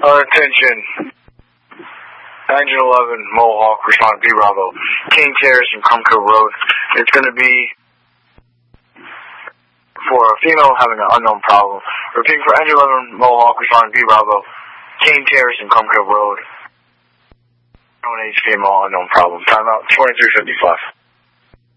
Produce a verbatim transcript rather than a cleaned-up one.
Uh, attention. Engine eleven, Mohawk, respond B Bravo. King Terrace and Crumco Road. It's going to be for a female having an unknown problem. Repeating for Engine eleven, Mohawk, respond B Bravo. King Terrace and Crumco Road. Known age female, unknown problem. Timeout twenty-three fifty-five.